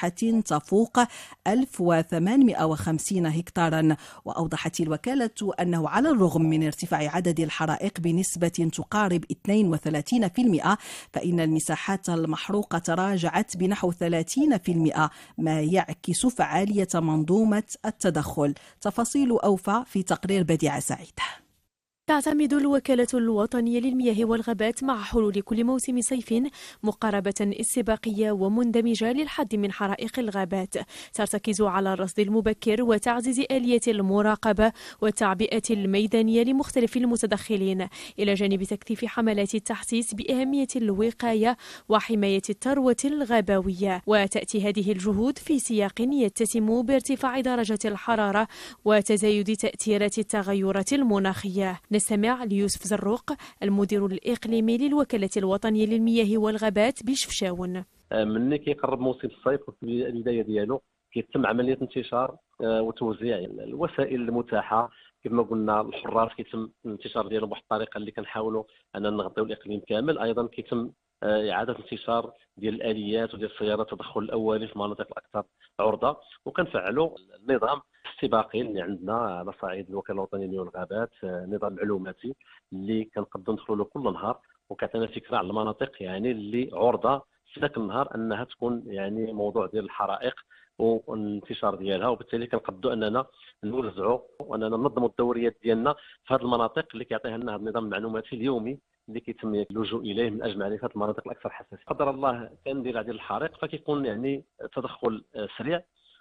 مساحة تفوق 1850 هكتارا. وأوضحت الوكالة أنه على الرغم من ارتفاع عدد الحرائق بنسبة تقارب 32%، فإن المساحات المحروقة تراجعت بنحو 30%، ما يعكس فعالية منظومة التدخل. تفاصيل أوفى في تقرير بديع سعيد. تعتمد الوكالة الوطنية للمياه والغابات مع حلول كل موسم صيف مقاربة استباقية ومندمجة للحد من حرائق الغابات، ترتكز على الرصد المبكر وتعزيز آلية المراقبة والتعبئة الميدانية لمختلف المتدخلين، إلى جانب تكثيف حملات التحسيس بأهمية الوقاية وحماية الثروة الغابوية. وتأتي هذه الجهود في سياق يتسم بارتفاع درجة الحرارة وتزايد تأثيرات التغيرات المناخية. نستمع ليوسف زروق المدير الإقليمي للوكالة الوطنية للمياه والغابات بشفشاون. مني كيقرب موسم الصيف وفي البداية ديالو كيتم عملية انتشار وتوزيع الوسائل المتاحة. كما قلنا الحراس كيتم الانتشار ديالهم بواحد الطريقة اللي كنحاولوا أننا نغطيو الإقليم كامل. أيضا كيتم إعادة انتشار ديال الآليات وديال السيارات التدخل الأولي في المناطق الأكثر عرضة، وكنفعلوا النظام الاستباقي اللي عندنا على صعيد الوكاله الوطنيه للمياه والغابات، نظام معلوماتي اللي كنقدروا ندخلوا له كل نهار، وكيعطينا فكره على المناطق يعني اللي عرضه في ذاك النهار انها تكون يعني موضوع ديال الحرائق والانتشار ديالها، وبالتالي كنقدروا اننا نوزعوا واننا ننظموا الدوريات ديالنا في هذه المناطق اللي كيعطيها لنا هذا النظام المعلوماتي اليومي اللي كيتم اللجوء اليه من اجل معرفه المناطق الاكثر حساسيه. قدر الله كندير هذه الحرائق فكيكون يعني تدخل سريع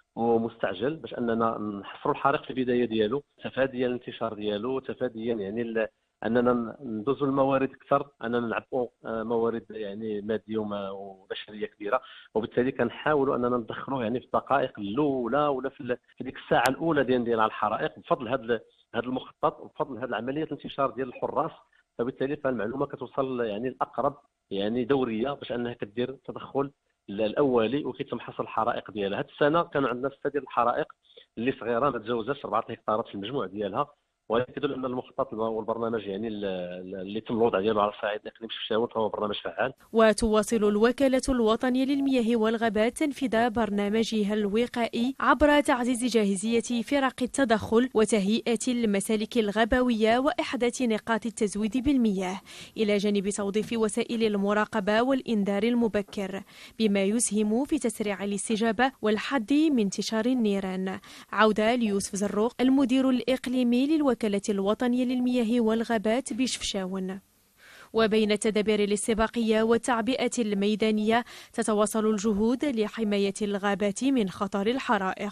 ومستعجل باش اننا نحصروا الحريق في البدايه ديالو، تفاديا الانتشار ديالو، تفاديا يعني اننا ندوزوا الموارد اكثر، اننا نعبئوا موارد يعني ماديه وبشريه كبيره، وبالتالي كنحاولوا اننا ندخلوه يعني في الدقائق الاولى ولا في ديك الساعه الاولى ديال الحرائق بفضل هذا المخطط وبفضل هذه العمليه الانتشار ديال الحراس. فبالتالي فالمعلومه كتوصل يعني الاقرب يعني دوريه باش انها كدير تدخل الاولي وكيتم حصر الحرائق ديالها. هذه السنه كانوا عندنا 6 ديال الحرائق اللي صغيره ما تجاوزاتش 4 هكتارات في المجموع ديالها، وهذا كيدل ان المخطط والبرنامج يعني اللي تم الوضع ديالو على صعيد اقليم شفشاون فهو برنامج فعال. وتواصل الوكاله الوطنيه للمياه والغابات تنفيذ برنامجها الوقائي عبر تعزيز جاهزيه فرق التدخل وتهيئه المسالك الغابويه واحداث نقاط التزويد بالمياه، الى جانب توظيف وسائل المراقبه والانذار المبكر، بما يسهم في تسريع الاستجابه والحد من انتشار النيران. عوده ليوسف زروق المدير الاقليمي للوكاله الوطنية للمياه والغابات بشفشاون. وبين التدابير الاستباقية والتعبئة الميدانية تتواصل الجهود لحماية الغابات من خطر الحرائق.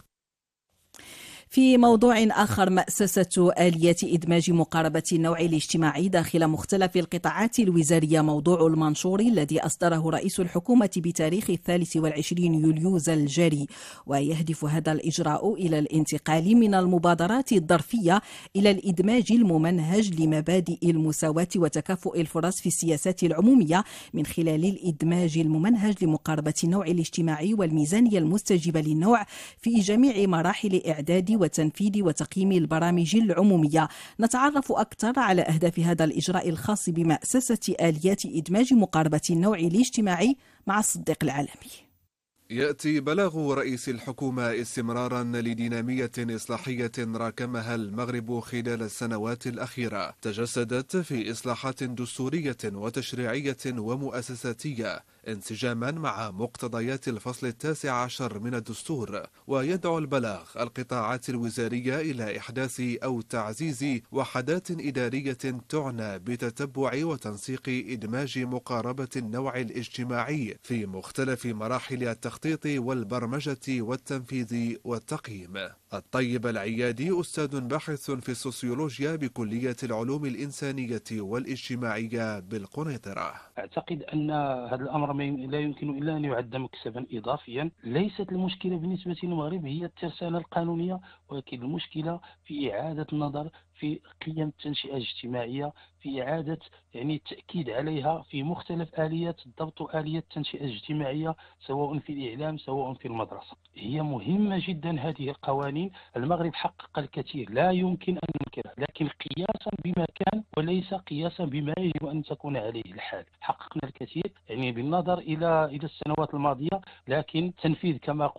في موضوع آخر، مأسسة آليات إدماج مقاربة النوع الاجتماعي داخل مختلف القطاعات الوزارية موضوع المنشور الذي أصدره رئيس الحكومة بتاريخ 23 يوليوز الجاري، ويهدف هذا الإجراء إلى الانتقال من المبادرات الظرفية إلى الإدماج الممنهج لمبادئ المساواة وتكافؤ الفرص في السياسات العمومية من خلال الإدماج الممنهج لمقاربة النوع الاجتماعي والميزانية المستجبة للنوع في جميع مراحل إعداد وتنفيذ وتقييم البرامج العمومية. نتعرف أكثر على أهداف هذا الإجراء الخاص بمؤسسة آليات إدماج مقاربة النوع الاجتماعي مع الصديق العالمي. يأتي بلاغ رئيس الحكومة استمرارا لدينامية إصلاحية راكمها المغرب خلال السنوات الأخيرة، تجسدت في إصلاحات دستورية وتشريعية ومؤسساتية انسجاما مع مقتضيات الفصل 19 من الدستور. ويدعو البلاغ القطاعات الوزارية إلى إحداث أو تعزيز وحدات إدارية تعنى بتتبع وتنسيق إدماج مقاربة النوع الاجتماعي في مختلف مراحل التخطيط والبرمجة والتنفيذ والتقييم. الطيب العيادي أستاذ باحث في السوسيولوجيا بكلية العلوم الإنسانية والاجتماعية بالقنيطرة. أعتقد أن هذا الأمر لا يمكن إلا أن يعد مكسبا إضافيا. ليست المشكلة بالنسبة للمغرب هي الترسانة القانونية، ولكن المشكلة في إعادة النظر في قيم التنشئة الاجتماعية، في إعادة يعني التأكيد عليها في مختلف آليات الضبط وآليات التنشئة الاجتماعية، سواء في الإعلام سواء في المدرسة. هي مهمة جدا هذه القوانين. المغرب حقق الكثير لا يمكن أن ننكره، لكن قياسا بما كان وليس قياسا بما يجب أن تكون عليه الحال. حققنا الكثير يعني بالنظر إلى السنوات الماضية، لكن تنفيذ كما